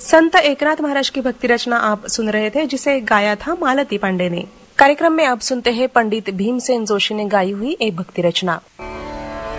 संत एकनाथ महाराज की भक्ति रचना आप सुन रहे थे, जिसे गाया था मालती पांडे ने। कार्यक्रम में आप सुनते हैं पंडित भीमसेन जोशी ने गाई हुई एक भक्ति रचना।